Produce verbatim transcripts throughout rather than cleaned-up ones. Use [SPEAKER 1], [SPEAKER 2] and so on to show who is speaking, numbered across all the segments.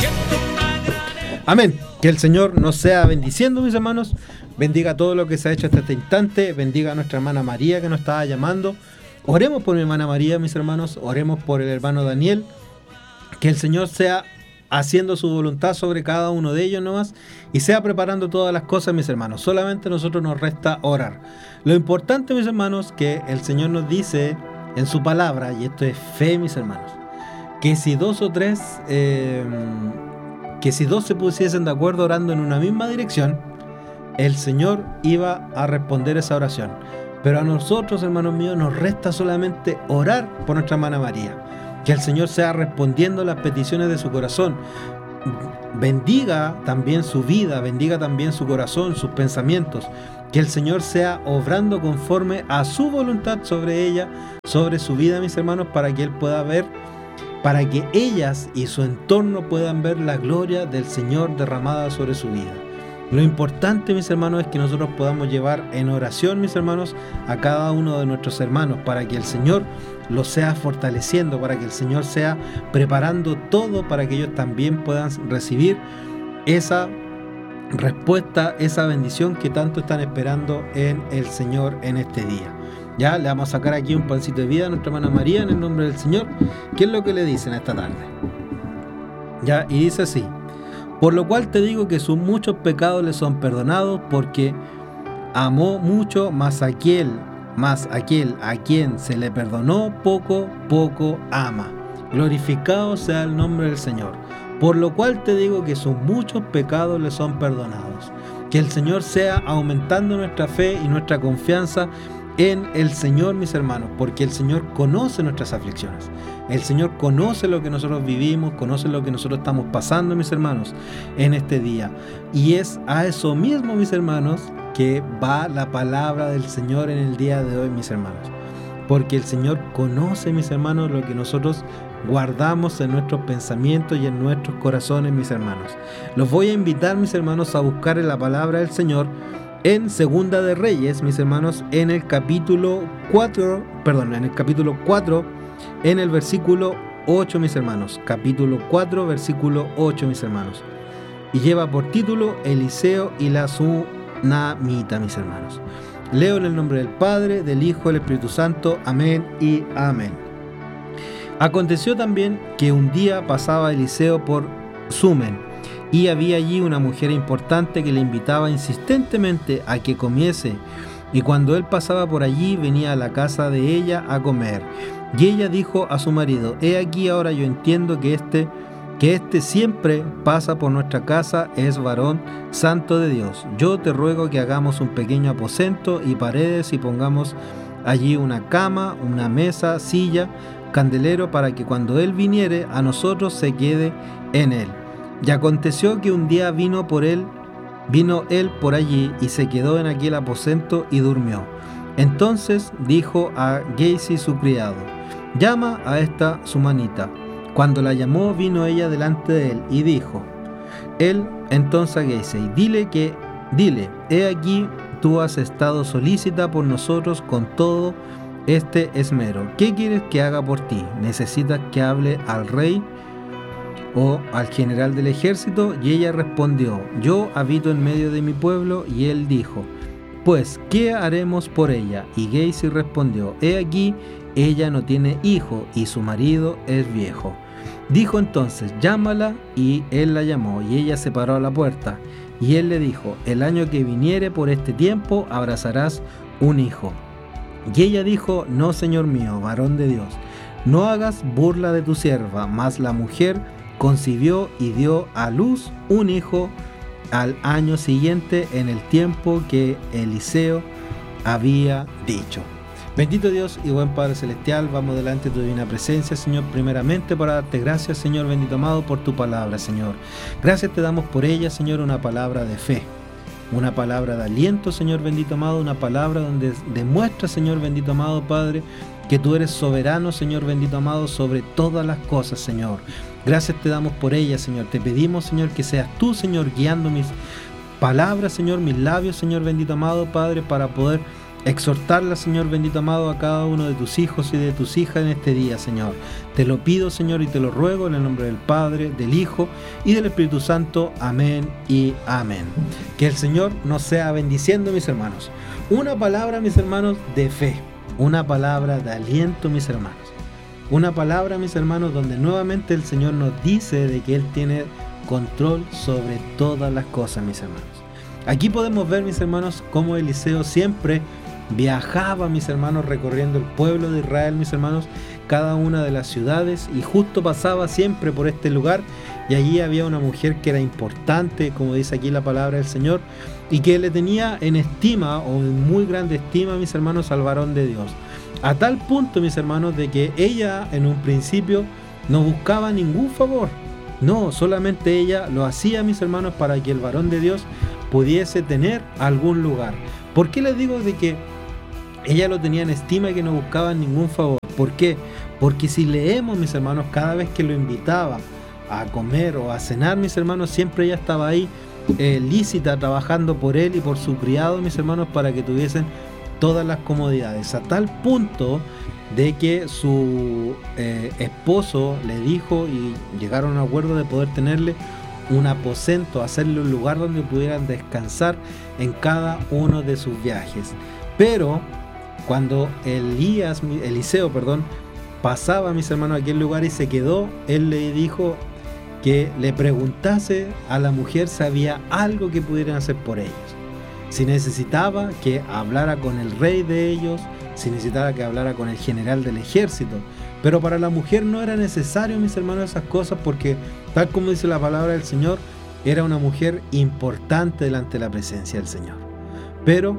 [SPEAKER 1] Amén. Que el Señor nos sea bendiciendo, mis hermanos. Bendiga todo lo que se ha hecho hasta este instante. Bendiga a nuestra hermana María que nos estaba llamando. Oremos por mi hermana María, mis hermanos. Oremos por el hermano Daniel. Que el Señor sea haciendo su voluntad sobre cada uno de ellos nomás y sea preparando todas las cosas, mis hermanos. Solamente a nosotros nos resta orar. Lo importante, mis hermanos, que el Señor nos dice en su palabra, y esto es fe, mis hermanos, que si dos o tres... Eh, que si dos se pusiesen de acuerdo orando en una misma dirección, el Señor iba a responder esa oración. Pero a nosotros, hermanos míos, nos resta solamente orar por nuestra hermana María. Que el Señor sea respondiendo las peticiones de su corazón. Bendiga también su vida, bendiga también su corazón, sus pensamientos. Que el Señor sea obrando conforme a su voluntad sobre ella, sobre su vida, mis hermanos, para que Él pueda ver, para que ellas y su entorno puedan ver la gloria del Señor derramada sobre su vida. Lo importante, mis hermanos, es que nosotros podamos llevar en oración, mis hermanos, a cada uno de nuestros hermanos, para que el Señor los sea fortaleciendo, para que el Señor sea preparando todo para que ellos también puedan recibir esa respuesta, esa bendición que tanto están esperando en el Señor en este día. Ya le vamos a sacar aquí un pancito de vida a nuestra hermana María en el nombre del Señor. ¿Qué es lo que le dicen esta tarde? Ya, y dice así: por lo cual te digo que sus muchos pecados le son perdonados, porque amó mucho, más aquel, más aquel a quien se le perdonó poco, poco ama. Glorificado sea el nombre del Señor. Por lo cual te digo que sus muchos pecados le son perdonados. Que el Señor sea aumentando nuestra fe y nuestra confianza en el Señor, mis hermanos, porque el Señor conoce nuestras aflicciones. El Señor conoce lo que nosotros vivimos, conoce lo que nosotros estamos pasando, mis hermanos, en este día. Y es a eso mismo, mis hermanos, que va la palabra del Señor en el día de hoy, mis hermanos. Porque el Señor conoce, mis hermanos, lo que nosotros guardamos en nuestros pensamientos y en nuestros corazones, mis hermanos. Los voy a invitar, mis hermanos, a buscar en la palabra del Señor en Segunda de Reyes, mis hermanos, en el capítulo cuatro, perdón, en el capítulo cuatro, en el versículo ocho, mis hermanos. Capítulo cuatro, versículo ocho, mis hermanos. Y lleva por título Eliseo y la Sunamita, mis hermanos. Leo en el nombre del Padre, del Hijo y del Espíritu Santo. Amén y amén. Aconteció también que un día pasaba Eliseo por Sumen, y había allí una mujer importante que le invitaba insistentemente a que comiese, y cuando él pasaba por allí venía a la casa de ella a comer. Y ella dijo a su marido: he aquí ahora yo entiendo que este, que este siempre pasa por nuestra casa, es varón santo de Dios. Yo te ruego que hagamos un pequeño aposento y paredes y pongamos allí una cama, una mesa, silla, candelero, para que cuando él viniere a nosotros se quede en él. Y aconteció que un día vino por él, vino él por allí y se quedó en aquel aposento y durmió. Entonces dijo a Gehazi su criado: llama a esta Sumanita. Cuando la llamó, vino ella delante de él y dijo él entonces a Gehazi: dile que, dile, he aquí tú has estado solícita por nosotros con todo este esmero. ¿Qué quieres que haga por ti? ¿Necesitas que hable al rey o al general del ejército? Y ella respondió: yo habito en medio de mi pueblo. Y él dijo: pues, ¿qué haremos por ella? Y Gehazi respondió: he aquí, ella no tiene hijo y su marido es viejo. Dijo entonces: llámala. Y él la llamó, y ella se paró a la puerta. Y él le dijo: el año que viniere por este tiempo abrazarás un hijo. Y ella dijo: no, señor mío, varón de Dios, no hagas burla de tu sierva. Mas la mujer concibió y dio a luz un hijo al año siguiente, en el tiempo que Eliseo había dicho. Bendito Dios y buen Padre Celestial, vamos delante de tu divina presencia, Señor, primeramente para darte gracias, Señor bendito amado, por tu palabra, Señor. Gracias te damos por ella, Señor, una palabra de fe, una palabra de aliento, Señor bendito amado, una palabra donde demuestra, Señor bendito amado, Padre, que tú eres soberano, Señor bendito amado, sobre todas las cosas, Señor. Gracias te damos por ella, Señor. Te pedimos, Señor, que seas tú, Señor, guiando mis palabras, Señor, mis labios, Señor bendito amado, Padre, para poder exhortarla, Señor bendito amado, a cada uno de tus hijos y de tus hijas en este día, Señor. Te lo pido, Señor, y te lo ruego en el nombre del Padre, del Hijo y del Espíritu Santo. Amén y amén. Que el Señor nos sea bendiciendo, mis hermanos. Una palabra, mis hermanos, de fe. Una palabra de aliento, mis hermanos. Una palabra, mis hermanos, donde nuevamente el Señor nos dice de que Él tiene control sobre todas las cosas, mis hermanos. Aquí podemos ver, mis hermanos, cómo Eliseo siempre viajaba, mis hermanos, recorriendo el pueblo de Israel, mis hermanos, cada una de las ciudades, y justo pasaba siempre por este lugar, y allí había una mujer que era importante, como dice aquí la palabra del Señor, y que le tenía en estima, o en muy grande estima, mis hermanos, al varón de Dios. A tal punto, mis hermanos, de que ella en un principio no buscaba ningún favor. No, solamente ella lo hacía, mis hermanos, para que el varón de Dios pudiese tener algún lugar. ¿Por qué les digo de que ella lo tenía en estima y que no buscaba ningún favor? ¿Por qué? Porque si leemos, mis hermanos, cada vez que lo invitaba a comer o a cenar, mis hermanos, siempre ella estaba ahí eh, lícita, trabajando por él y por su criado, mis hermanos, para que tuviesen todas las comodidades, a tal punto de que su eh, esposo le dijo y llegaron a un acuerdo de poder tenerle un aposento, hacerle un lugar donde pudieran descansar en cada uno de sus viajes. Pero cuando Elías, Eliseo, perdón, pasaba, mis hermanos, a aquel lugar y se quedó, él le dijo que le preguntase a la mujer si había algo que pudieran hacer por ellos. Si necesitaba que hablara con el rey de ellos, si necesitaba que hablara con el general del ejército. Pero para la mujer no era necesario, mis hermanos, esas cosas, porque tal como dice la palabra del Señor, era una mujer importante delante de la presencia del Señor. Pero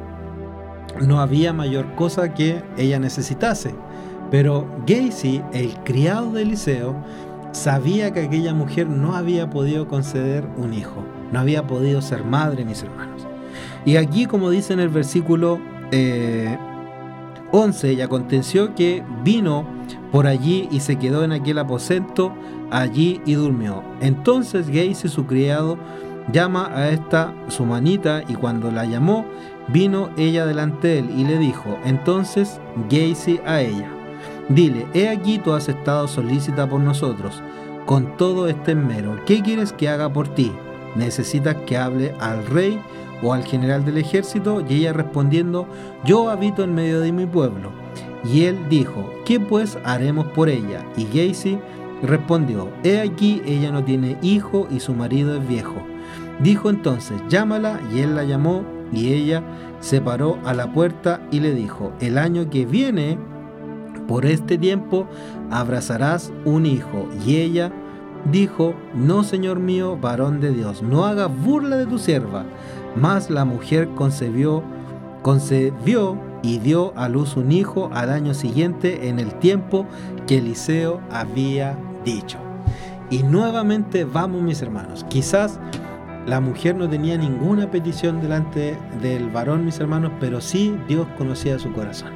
[SPEAKER 1] no había mayor cosa que ella necesitase. Pero Gehazi, el criado de Eliseo, sabía que aquella mujer no había podido conceder un hijo, no había podido ser madre, mis hermanos. Y aquí, como dice en el versículo eh, once, y aconteció que vino por allí y se quedó en aquel aposento allí y durmió. Entonces Gehazi, su criado, llama a esta su manita, y cuando la llamó, vino ella delante de él y le dijo entonces Gehazi a ella: dile, he aquí tú has estado solícita por nosotros con todo este esmero. ¿Qué quieres que haga por ti? ¿Necesitas que hable al rey o al general del ejército? Y ella respondiendo: yo habito en medio de mi pueblo. Y él dijo: ¿qué pues haremos por ella? Y Gehazi respondió: he aquí, ella no tiene hijo y su marido es viejo. Dijo entonces: llámala. Y él la llamó, y ella se paró a la puerta y le dijo: el año que viene, por este tiempo, abrazarás un hijo. Y ella dijo: no, señor mío, varón de Dios, no hagas burla de tu sierva. Mas la mujer concebió, concebió y dio a luz un hijo al año siguiente, en el tiempo que Eliseo había dicho. Y nuevamente vamos, mis hermanos, quizás la mujer no tenía ninguna petición delante del varón, mis hermanos, pero sí Dios conocía su corazón.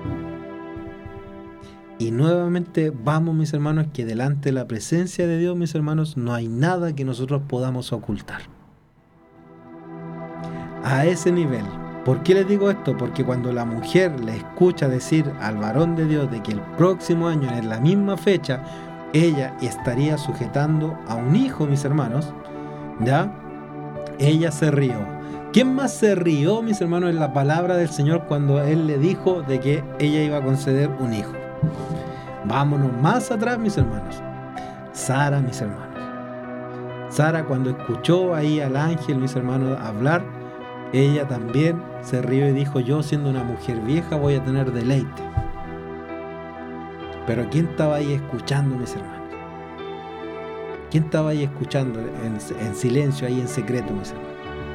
[SPEAKER 1] Y nuevamente vamos, mis hermanos, que delante de la presencia de Dios, mis hermanos, no hay nada que nosotros podamos ocultar. A ese nivel. ¿Por qué les digo esto? Porque cuando la mujer le escucha decir al varón de Dios de que el próximo año, en la misma fecha, ella estaría sujetando a un hijo, mis hermanos, ¿ya? Ella se rió. ¿Quién más se rió, mis hermanos, en la palabra del Señor cuando Él le dijo de que ella iba a conceder un hijo? Vámonos más atrás, mis hermanos. Sara, mis hermanos. Sara, cuando escuchó ahí al ángel, mis hermanos, hablar, ella también se rió y dijo: yo, siendo una mujer vieja, voy a tener deleite. Pero ¿quién estaba ahí escuchando, mis hermanos? ¿Quién estaba ahí escuchando en, en silencio, ahí en secreto, mis hermanos?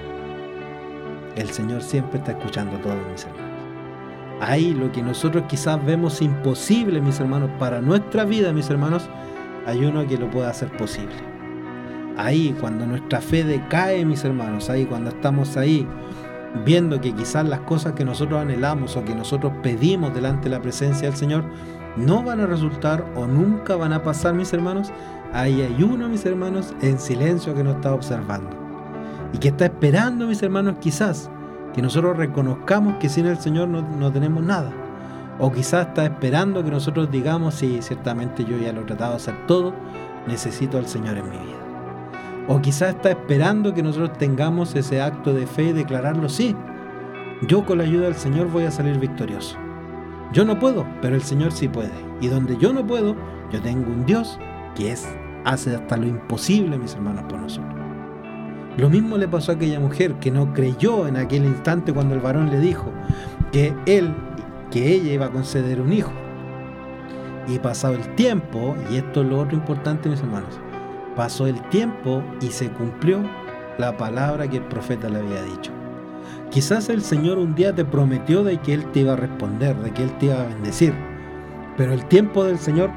[SPEAKER 1] El Señor siempre está escuchando todo, mis hermanos. Ahí lo que nosotros quizás vemos imposible, mis hermanos, para nuestra vida, mis hermanos, hay uno que lo puede hacer posible. Ahí, cuando nuestra fe decae, mis hermanos, ahí cuando estamos ahí viendo que quizás las cosas que nosotros anhelamos o que nosotros pedimos delante de la presencia del Señor no van a resultar o nunca van a pasar, mis hermanos, ahí hay uno, mis hermanos, en silencio, que nos está observando y que está esperando, mis hermanos, quizás que nosotros reconozcamos que sin el Señor no, no tenemos nada. O quizás está esperando que nosotros digamos, sí, ciertamente yo ya lo he tratado de hacer todo, necesito al Señor en mi vida. O quizás está esperando que nosotros tengamos ese acto de fe y declararlo, sí, yo con la ayuda del Señor voy a salir victorioso. Yo no puedo, pero el Señor sí puede. Y donde yo no puedo, yo tengo un Dios que es, hace hasta lo imposible, mis hermanos, por nosotros. Lo mismo le pasó a aquella mujer que no creyó en aquel instante cuando el varón le dijo que él, que ella iba a conceder un hijo. Y pasado el tiempo, y esto es lo otro importante, mis hermanos, pasó el tiempo y se cumplió la palabra que el profeta le había dicho. Quizás el Señor un día te prometió de que Él te iba a responder, de que Él te iba a bendecir, pero el tiempo del Señor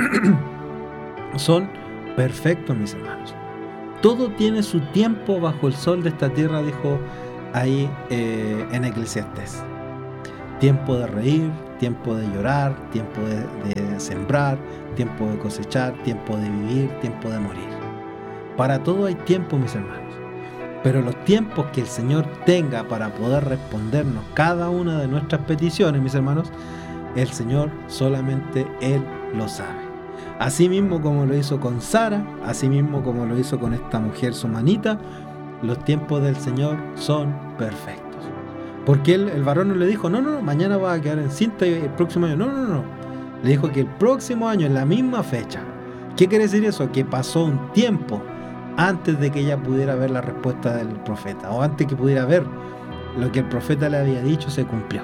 [SPEAKER 1] son perfectos, mis hermanos. Todo tiene su tiempo bajo el sol de esta tierra, dijo ahí eh, en Eclesiastés. Tiempo de reír, tiempo de llorar, tiempo de, de sembrar, tiempo de cosechar, tiempo de vivir, tiempo de morir. Para todo hay tiempo, mis hermanos. Pero los tiempos que el Señor tenga para poder respondernos cada una de nuestras peticiones, mis hermanos, el Señor solamente Él lo sabe. Así mismo como lo hizo con Sara, así mismo como lo hizo con esta mujer sumanita, los tiempos del Señor son perfectos. Porque él, el varón no le dijo, no, no, no, mañana vas a quedar encinta y el próximo año, no, no, no. Le dijo que el próximo año, en la misma fecha. ¿Qué quiere decir eso? Que pasó un tiempo antes de que ella pudiera ver la respuesta del profeta, o antes que pudiera ver lo que el profeta le había dicho, se cumplió.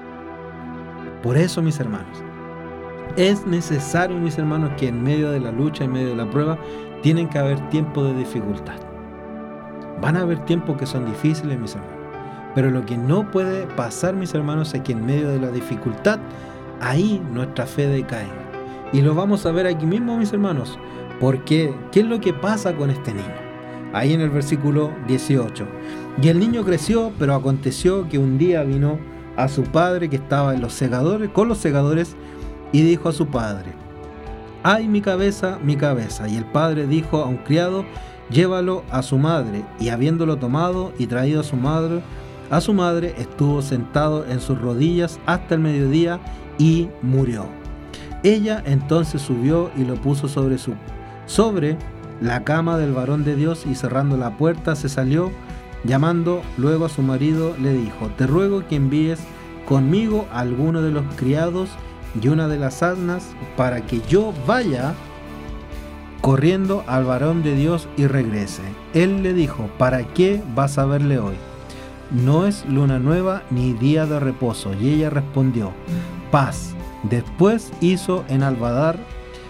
[SPEAKER 1] Por eso, mis hermanos, es necesario, mis hermanos, que en medio de la lucha, en medio de la prueba, tienen que haber tiempos de dificultad. Van a haber tiempos que son difíciles, mis hermanos, pero lo que no puede pasar, mis hermanos, es que en medio de la dificultad, ahí nuestra fe decaiga. Y lo vamos a ver aquí mismo, mis hermanos. ¿Por qué? ¿Qué es lo que pasa con este niño? Ahí en el versículo dieciocho. Y el niño creció, pero aconteció que un día vino a su padre que estaba en los segadores, con los segadores, y dijo a su padre: ¡ay, mi cabeza, mi cabeza! Y el padre dijo a un criado: llévalo a su madre. Y habiéndolo tomado y traído a su madre, a su madre estuvo sentado en sus rodillas hasta el mediodía y murió. Ella entonces subió y lo puso sobre su sobre la cama del varón de Dios, y cerrando la puerta se salió. Llamando luego a su marido, le dijo: te ruego que envíes conmigo a alguno de los criados y una de las asnas, para que yo vaya corriendo al varón de Dios y regrese. Él le dijo: ¿para qué vas a verle hoy? No es luna nueva ni día de reposo. Y ella respondió: paz. Después hizo enalbardar,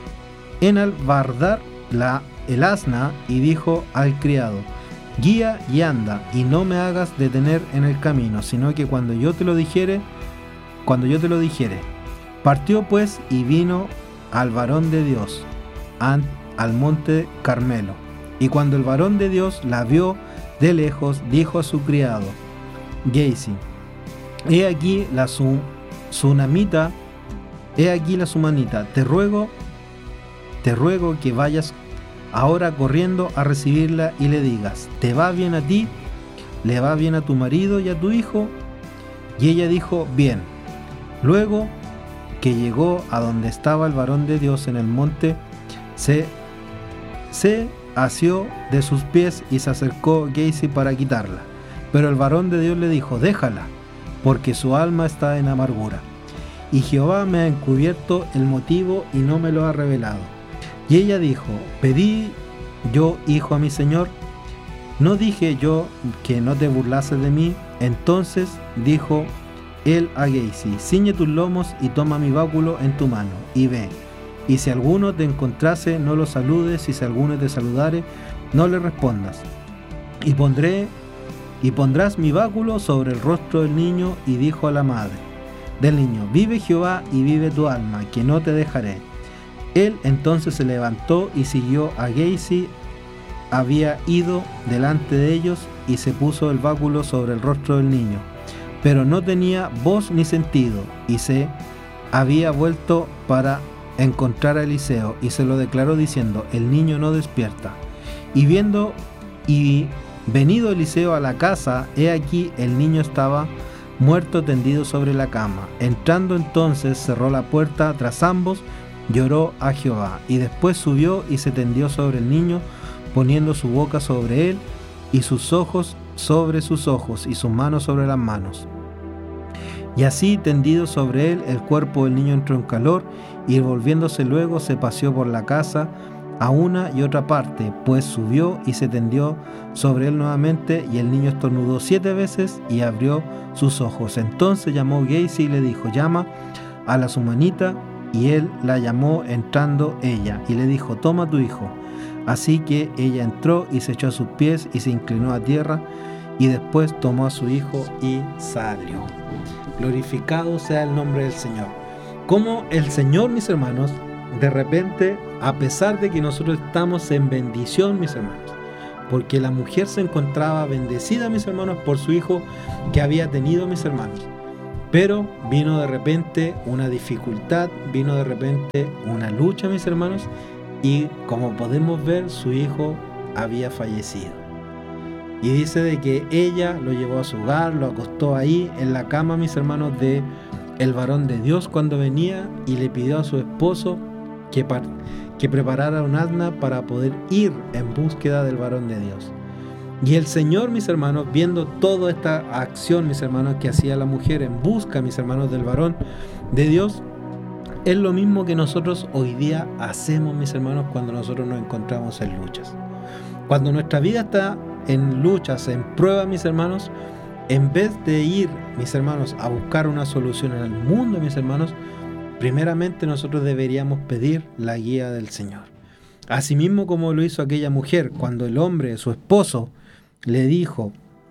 [SPEAKER 1] enalbardar la, el asna, y dijo al criado: guía y anda, y no me hagas detener en el camino, sino que cuando yo te lo dijere, cuando yo te lo dijere. Partió pues y vino al varón de Dios an, al monte Carmelo. Y cuando el varón de Dios la vio de lejos, dijo a su criado Gehazi: he aquí la su, sunamita, he aquí la sumanita, te ruego, te ruego que vayas ahora corriendo a recibirla y le digas: ¿te va bien a ti? ¿Le va bien a tu marido y a tu hijo? Y ella dijo: bien. Luego que llegó a donde estaba el varón de Dios en el monte, se, se asió de sus pies y se acercó Gehazi para quitarla. Pero el varón de Dios le dijo: déjala, porque su alma está en amargura. Y Jehová me ha encubierto el motivo y no me lo ha revelado. Y ella dijo: pedí yo hijo a mi señor. ¿No dije yo que no te burlases de mí? Entonces dijo él a Gehazi: ciñe tus lomos y toma mi báculo en tu mano, y ve. Y si alguno te encontrase, no lo saludes, y si alguno te saludare, no le respondas. Y pondré, y pondrás mi báculo sobre el rostro del niño. Y dijo a la madre del niño: vive Jehová y vive tu alma, que no te dejaré. Él entonces se levantó y siguió a Gehazi. Había ido delante de ellos y se puso el báculo sobre el rostro del niño, pero no tenía voz ni sentido, y se había vuelto para encontrar a Eliseo y se lo declaró diciendo: el niño no despierta. Y viendo y Venido Eliseo a la casa, he aquí el niño estaba muerto tendido sobre la cama. Entrando entonces cerró la puerta tras ambos, lloró a Jehová, y después subió y se tendió sobre el niño, poniendo su boca sobre él, y sus ojos sobre sus ojos, y sus manos sobre las manos. Y así, tendido sobre él, el cuerpo del niño entró en calor, y volviéndose luego se paseó por la casa a una y otra parte, pues subió y se tendió sobre él nuevamente, y el niño estornudó siete veces y abrió sus ojos. Entonces llamó Gehazi y le dijo: llama a la sumanita. Y él la llamó entrando ella, y le dijo: toma a tu hijo. Así que ella entró y se echó a sus pies y se inclinó a tierra, y después tomó a su hijo y salió. Glorificado sea el nombre del Señor. Como el Señor, mis hermanos, de repente, a pesar de que nosotros estamos en bendición, mis hermanos, porque la mujer se encontraba bendecida, mis hermanos, por su hijo que había tenido, mis hermanos, pero vino de repente una dificultad, vino de repente una lucha, mis hermanos, y como podemos ver, su hijo había fallecido. Y dice de que ella lo llevó a su hogar, lo acostó ahí en la cama, mis hermanos, de el varón de Dios cuando venía, y le pidió a su esposo que, par que preparara un asna para poder ir en búsqueda del varón de Dios. Y el Señor, mis hermanos, viendo toda esta acción, mis hermanos, que hacía la mujer en busca, mis hermanos, del varón de Dios, es lo mismo que nosotros hoy día hacemos, mis hermanos, cuando nosotros nos encontramos en luchas. Cuando nuestra vida está en luchas, en pruebas, mis hermanos, en vez de ir, mis hermanos, a buscar una solución en el mundo, mis hermanos, primeramente nosotros deberíamos pedir la guía del Señor. Asimismo como lo hizo aquella mujer, cuando el hombre, su esposo, le dijo,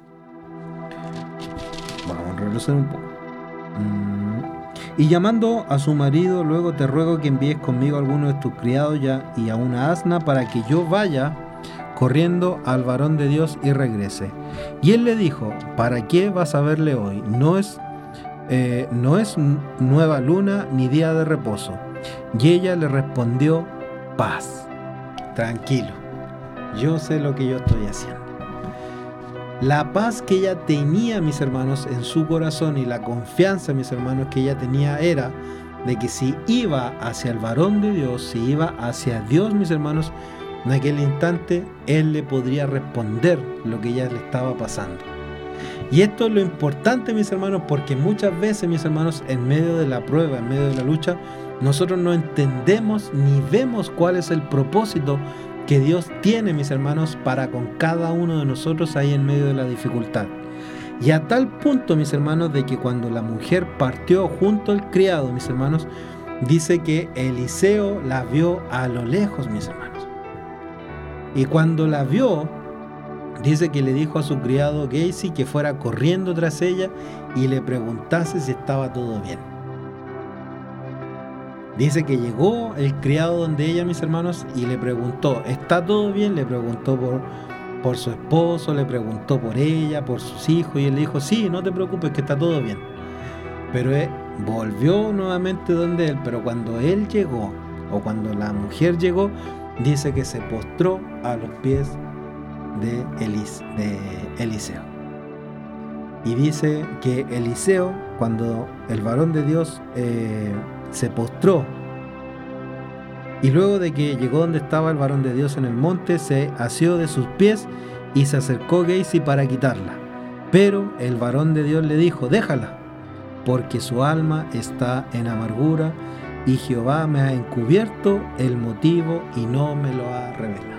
[SPEAKER 1] vamos a retroceder un poco, mm. y llamando a su marido, luego te ruego que envíes conmigo a alguno de tus criados ya y a una asna para que yo vaya corriendo al varón de Dios y regrese. Y él le dijo: ¿para qué vas a verle hoy? No es, eh, no es nueva luna ni día de reposo. Y ella le respondió: paz, tranquilo, yo sé lo que yo estoy haciendo. La paz que ella tenía, mis hermanos, en su corazón, y la confianza, mis hermanos, que ella tenía era de que si iba hacia el varón de Dios, si iba hacia Dios, mis hermanos, en aquel instante Él le podría responder lo que ella le estaba pasando. Y esto es lo importante, mis hermanos, porque muchas veces, mis hermanos, en medio de la prueba, en medio de la lucha, nosotros no entendemos ni vemos cuál es el propósito que Dios tiene, mis hermanos, para con cada uno de nosotros ahí en medio de la dificultad. Y a tal punto, mis hermanos, de que cuando la mujer partió junto al criado, mis hermanos, dice que Eliseo la vio a lo lejos, mis hermanos. Y cuando la vio, dice que le dijo a su criado Gehazi que fuera corriendo tras ella y le preguntase si estaba todo bien. Dice que llegó el criado donde ella, mis hermanos, y le preguntó: ¿está todo bien? Le preguntó por, por su esposo, le preguntó por ella, por sus hijos, y él le dijo: sí, no te preocupes, que está todo bien. Pero él volvió nuevamente donde él, pero cuando él llegó, o cuando la mujer llegó, dice que se postró a los pies de, Elis, de Eliseo. Y dice que Eliseo, cuando el varón de Dios eh, se postró, y luego de que llegó donde estaba el varón de Dios en el monte, se asió de sus pies y se acercó Gehazi para quitarla. Pero el varón de Dios le dijo: déjala, porque su alma está en amargura, y Jehová me ha encubierto el motivo y no me lo ha revelado.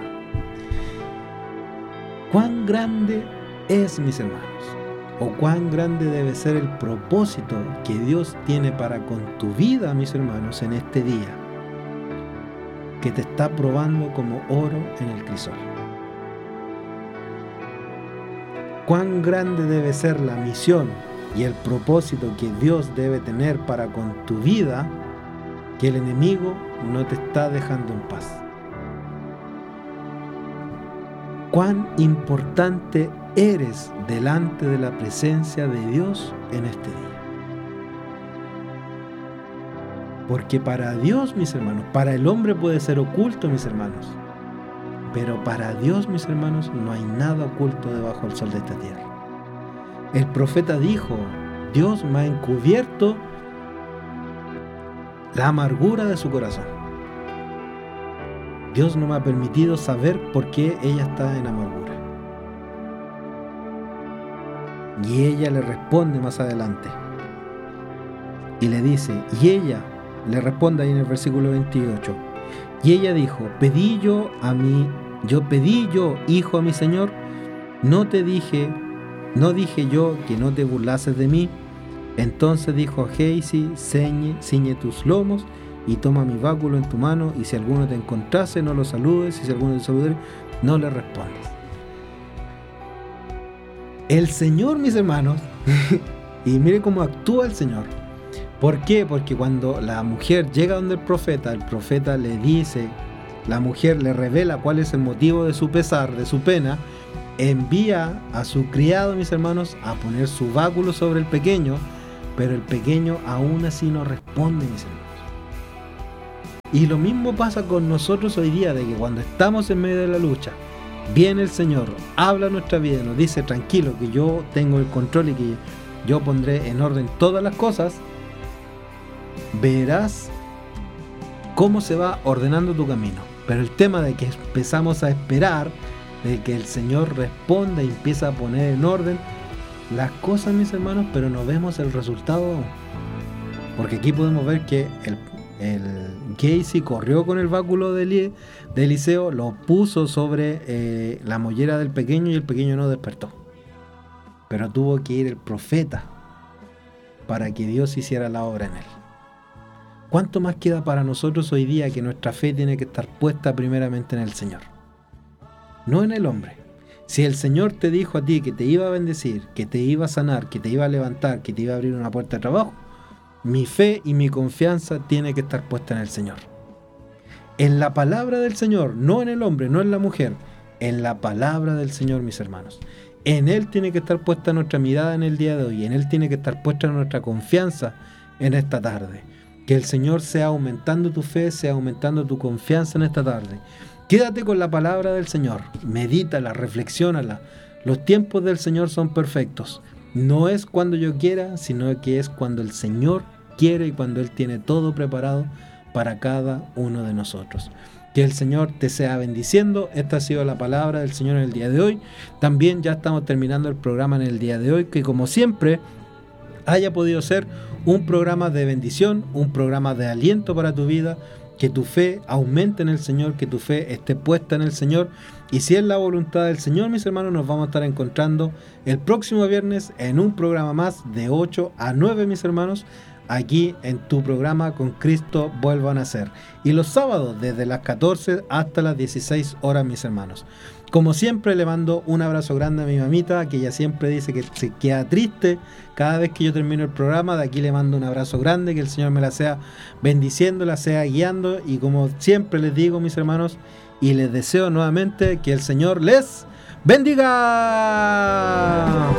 [SPEAKER 1] ¿Cuán grande es, mis hermanos? ¿O cuán grande debe ser el propósito que Dios tiene para con tu vida, mis hermanos, en este día, que te está probando como oro en el crisol? ¿Cuán grande debe ser la misión y el propósito que Dios debe tener para con tu vida, que el enemigo no te está dejando en paz? ¿Cuán importante eres delante de la presencia de Dios en este día? Porque para Dios, mis hermanos, para el hombre puede ser oculto, mis hermanos, Pero para Dios, mis hermanos, no hay nada oculto debajo del sol de esta tierra. El profeta dijo: Dios me ha encubierto la amargura de su corazón. Dios no me ha permitido saber por qué ella está en amargura. Y ella le responde más adelante. Y le dice, y ella le responde ahí en el versículo veintiocho. Y ella dijo: Pedí yo a mí, yo pedí yo, hijo, a mi Señor. No te dije, no dije yo que no te burlases de mí. Entonces dijo a Gehazi: ciñe, ciñe tus lomos y toma mi báculo en tu mano, y si alguno te encontrase, no lo saludes, y si alguno te saludare, no le respondas. El Señor, mis hermanos, y mire cómo actúa el Señor. ¿Por qué? Porque cuando la mujer llega donde el profeta, el profeta le dice, la mujer le revela cuál es el motivo de su pesar, de su pena, envía a su criado, mis hermanos, a poner su báculo sobre el pequeño, pero el pequeño aún así no responde, mis hermanos. Y lo mismo pasa con nosotros hoy día, de que cuando estamos en medio de la lucha, viene el Señor, habla nuestra vida, nos dice: tranquilo, que yo tengo el control y que yo pondré en orden todas las cosas. Verás cómo se va ordenando tu camino. Pero el tema de que empezamos a esperar de que el Señor responda y empieza a poner en orden las cosas, mis hermanos, pero no vemos el resultado aún. Porque aquí podemos ver que el, el Gehazi corrió con el báculo de, Eli, de Eliseo, lo puso sobre eh, la mollera del pequeño, y el pequeño no despertó. Pero tuvo que ir el profeta para que Dios hiciera la obra en él. ¿Cuánto más queda para nosotros hoy día, que nuestra fe tiene que estar puesta primeramente en el Señor, no en el hombre? Si el Señor te dijo a ti que te iba a bendecir, que te iba a sanar, que te iba a levantar, que te iba a abrir una puerta de trabajo, mi fe y mi confianza tiene que estar puesta en el Señor. En la palabra del Señor, no en el hombre, no en la mujer, en la palabra del Señor, mis hermanos. En Él tiene que estar puesta nuestra mirada en el día de hoy, en Él tiene que estar puesta nuestra confianza en esta tarde. Que el Señor sea aumentando tu fe, sea aumentando tu confianza en esta tarde. Quédate con la palabra del Señor, medítala, reflexiónala. Los tiempos del Señor son perfectos. No es cuando yo quiera, sino que es cuando el Señor quiere y cuando Él tiene todo preparado para cada uno de nosotros. Que el Señor te sea bendiciendo. Esta ha sido la palabra del Señor en el día de hoy. También ya estamos terminando el programa en el día de hoy, que como siempre haya podido ser un programa de bendición, un programa de aliento para tu vida, que tu fe aumente en el Señor, que tu fe esté puesta en el Señor. Y si es la voluntad del Señor, mis hermanos, nos vamos a estar encontrando el próximo viernes en un programa más de ocho a nueve, mis hermanos, aquí en tu programa Con Cristo Vuelvo a Nacer. Y los sábados desde las catorce hasta las dieciséis horas, mis hermanos. Como siempre, le mando un abrazo grande a mi mamita, que ella siempre dice que se queda triste cada vez que yo termino el programa. De aquí le mando un abrazo grande, que el Señor me la sea bendiciendo, la sea guiando. Y como siempre les digo, mis hermanos, y les deseo nuevamente que el Señor les bendiga.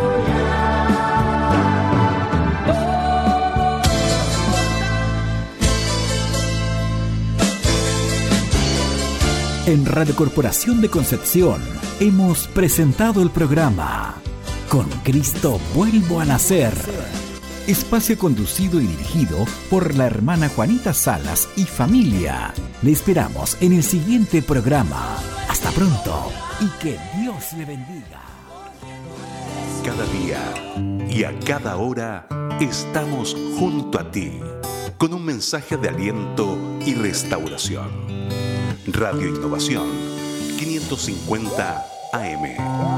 [SPEAKER 2] En Radio Corporación de Concepción hemos presentado el programa Con Cristo Vuelvo a Nacer. Espacio conducido y dirigido por la hermana Juanita Salas y familia. Le esperamos en el siguiente programa. Hasta pronto y que Dios le bendiga.
[SPEAKER 3] Cada día y a cada hora estamos junto a ti con un mensaje de aliento y restauración. Radio Innovación quinientos cincuenta A M.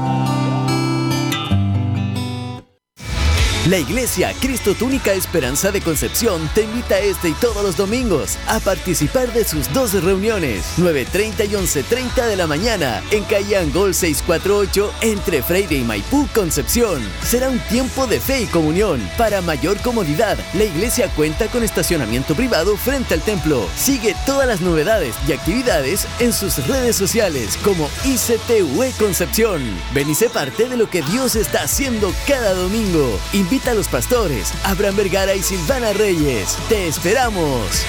[SPEAKER 4] La Iglesia Cristo Tu Única Esperanza de Concepción te invita este y todos los domingos a participar de sus dos reuniones, nueve treinta y once treinta de la mañana, en calle Angol seiscientos cuarenta y ocho, entre Freire y Maipú, Concepción. Será un tiempo de fe y comunión. Para mayor comodidad, la iglesia cuenta con estacionamiento privado frente al templo. Sigue todas las novedades y actividades en sus redes sociales como I C T U E Concepción. Ven y sé parte de lo que Dios está haciendo cada domingo. Invita a los pastores Abraham Vergara y Silvana Reyes. ¡Te esperamos!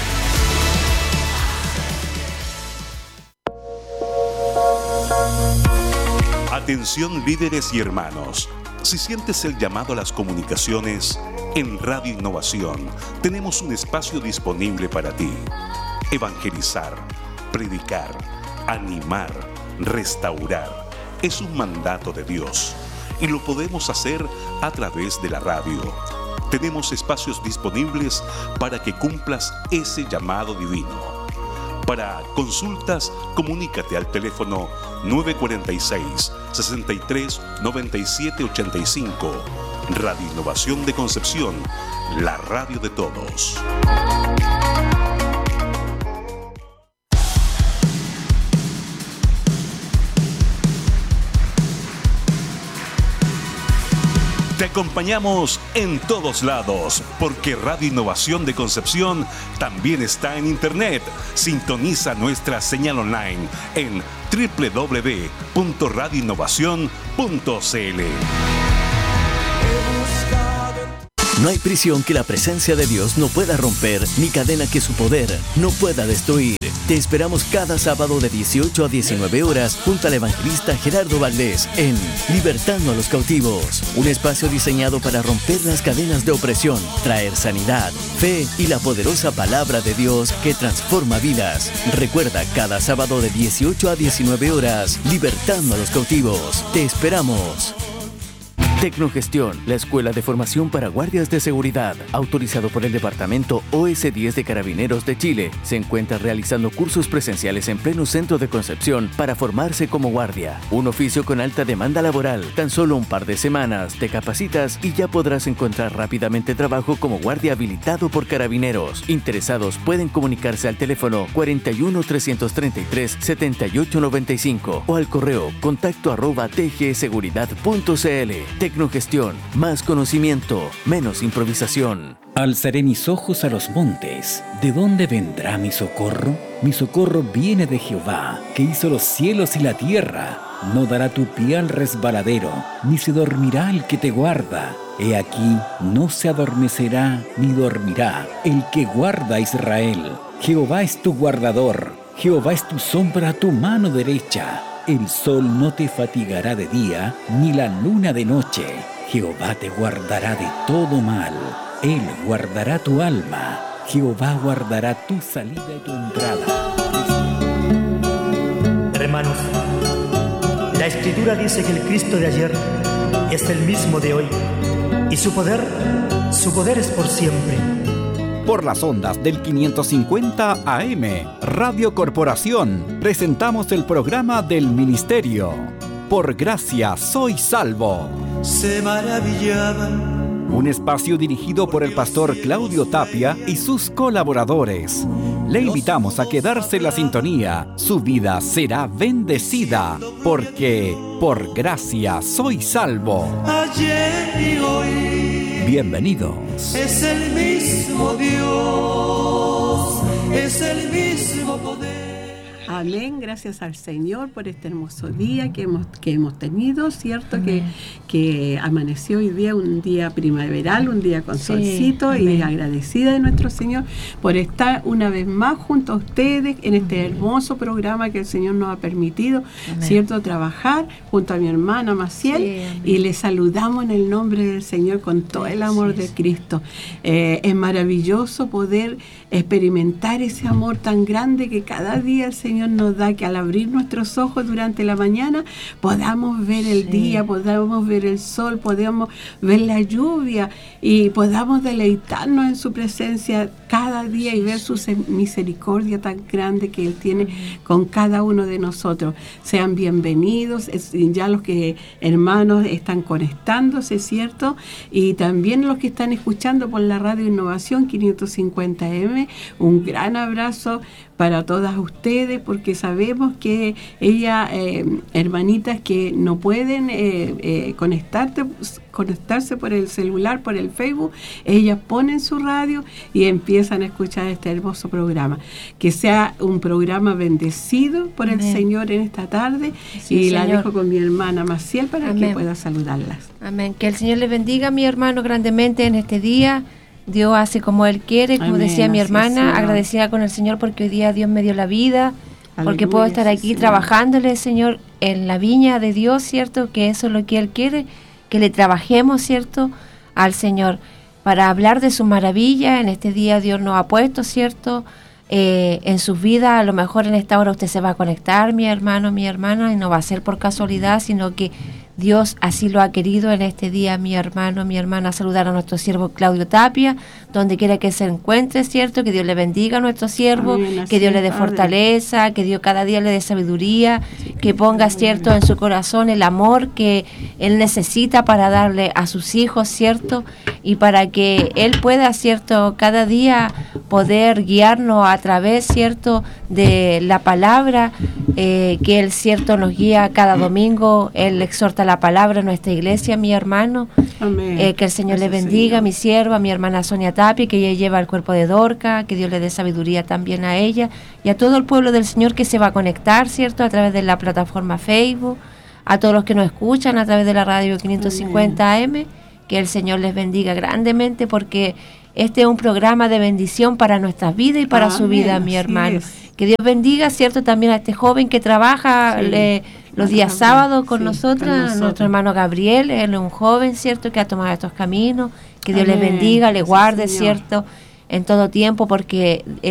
[SPEAKER 3] Atención líderes y hermanos, si sientes el llamado a las comunicaciones, en Radio Innovación tenemos un espacio disponible para ti. Evangelizar, predicar, animar, restaurar, es un mandato de Dios y lo podemos hacer a través de la radio. Tenemos espacios disponibles para que cumplas ese llamado divino. Para consultas, comunícate al teléfono nueve cuatro seis, seis tres, nueve siete ocho cinco. Radio Innovación de Concepción, la radio de todos. Te acompañamos en todos lados, porque Radio Innovación de Concepción también está en Internet. Sintoniza nuestra señal online en doble u doble u doble u punto radio innovación punto c l.
[SPEAKER 4] No hay prisión que la presencia de Dios no pueda romper, ni cadena que su poder no pueda destruir. Te esperamos cada sábado de dieciocho a diecinueve horas junto al evangelista Gerardo Valdés en Libertando a los Cautivos, un espacio diseñado para romper las cadenas de opresión, traer sanidad, fe y la poderosa palabra de Dios que transforma vidas. Recuerda, cada sábado de dieciocho a diecinueve horas, Libertando a los Cautivos. Te esperamos. Tecnogestión, la escuela de formación para guardias de seguridad, autorizado por el Departamento O S diez de Carabineros de Chile, se encuentra realizando cursos presenciales en pleno centro de Concepción para formarse como guardia. Un oficio con alta demanda laboral. Tan solo un par de semanas te capacitas y ya podrás encontrar rápidamente trabajo como guardia habilitado por Carabineros. Interesados pueden comunicarse al teléfono cuarenta y uno, trescientos treinta y tres, setenta y ocho noventa y cinco o al correo contacto arroba t g seguridad punto c l. Tecnogestión, más conocimiento, menos improvisación.
[SPEAKER 2] Alzaré mis ojos a los montes. ¿De dónde vendrá mi socorro? Mi socorro viene de Jehová, que hizo los cielos y la tierra. No dará tu pie al resbaladero, ni se dormirá el que te guarda. He aquí, no se adormecerá ni dormirá el que guarda a Israel. Jehová es tu guardador, Jehová es tu sombra a tu mano derecha. El sol no te fatigará de día, ni la luna de noche. Jehová te guardará de todo mal. Él guardará tu alma. Jehová guardará tu salida y tu entrada.
[SPEAKER 5] Hermanos, la Escritura dice que el Cristo de ayer es el mismo de hoy. Y su poder, su poder es por siempre.
[SPEAKER 2] Por las ondas del quinientos cincuenta A M, Radio Corporación, presentamos el programa del Ministerio. Por gracia soy salvo.
[SPEAKER 5] Se maravillaban.
[SPEAKER 2] Un espacio dirigido por el pastor Claudio Tapia y sus colaboradores. Le invitamos a quedarse en la sintonía. Su vida será bendecida, porque por gracia soy salvo.
[SPEAKER 5] Ayer y hoy.
[SPEAKER 2] Bienvenidos.
[SPEAKER 5] Es el mismo Dios, es el mismo poder.
[SPEAKER 6] Amén, gracias al Señor por este hermoso día que hemos, que hemos tenido, ¿cierto? Que, que amaneció hoy día, un día primaveral, un día con solcito, sí, y agradecida de nuestro Señor por estar una vez más junto a ustedes en este hermoso programa que el Señor nos ha permitido, amén, ¿cierto? Trabajar junto a mi hermana Maciel, sí, y le saludamos en el nombre del Señor con todo el amor sí, de Cristo. Eh, es maravilloso poder experimentar ese amor tan grande que cada día el Señor nos da, que al abrir nuestros ojos durante la mañana podamos ver el sí, día, podamos ver el sol, podamos ver la lluvia y podamos deleitarnos en su presencia cada día y ver su misericordia tan grande que Él tiene con cada uno de nosotros. Sean bienvenidos, ya los que hermanos están conectándose, ¿cierto? Y también los que están escuchando por la Radio Innovación quinientos cincuenta A M, un gran abrazo para todas ustedes, porque sabemos que ellas, eh, hermanitas que no pueden eh, eh, conectarte, conectarse por el celular, por el Facebook, ellas ponen su radio y empiezan a escuchar este hermoso programa. Que sea un programa bendecido por el Amén. Señor en esta tarde, sí, y Señor. La dejo con mi hermana Maciel para Amén. Que pueda saludarlas.
[SPEAKER 7] Amén. Que el Señor les bendiga, mi hermano, grandemente en este día. Dios hace como Él quiere, como Amén, decía mi hermana, es, agradecida con el Señor porque hoy día Dios me dio la vida, aleluya, porque puedo estar aquí sí, trabajándole, Señor, en la viña de Dios, ¿cierto? Que eso es lo que Él quiere, que le trabajemos, ¿cierto? Al Señor, para hablar de su maravilla. En este día Dios nos ha puesto, ¿cierto? Eh, en sus vidas, a lo mejor en esta hora usted se va a conectar, mi hermano, mi hermana, y no va a ser por casualidad, sino que Dios así lo ha querido en este día, mi hermano, mi hermana. Saludar a nuestro siervo Claudio Tapia, donde quiera que se encuentre, ¿cierto? Que Dios le bendiga a nuestro siervo, amén, que Dios le dé padre. fortaleza, que Dios cada día le dé sabiduría, sí, que ponga, ¿cierto?, bien. en su corazón el amor que Él necesita para darle a sus hijos, ¿cierto? Y para que Él pueda, ¿cierto?, cada día poder guiarnos a través, ¿cierto?, de la palabra, eh, que Él, ¿cierto?, nos guía cada domingo. Él exhorta la palabra en nuestra iglesia, mi hermano. Amén. Eh, que el Señor Gracias, le bendiga, Señor. Mi sierva, mi hermana Sonia Tapia, que ella lleva el cuerpo de Dorca, que Dios le dé sabiduría también a ella y a todo el pueblo del Señor que se va a conectar, ¿cierto?, a través de la plataforma Facebook, a todos los que nos escuchan a través de la radio quinientos cincuenta A M, que el Señor les bendiga grandemente, porque este es un programa de bendición para nuestras vidas y para Amén. Su vida, mi hermano. Que Dios bendiga, ¿cierto?, también a este joven que trabaja sí. le, los días sábados con, sí, nosotras, con nosotros, nuestro hermano Gabriel. Él es un joven, ¿cierto?, que ha tomado estos caminos. Que Dios Amén. Les bendiga, le guarde, sí, ¿cierto?, en todo tiempo, porque... Eh,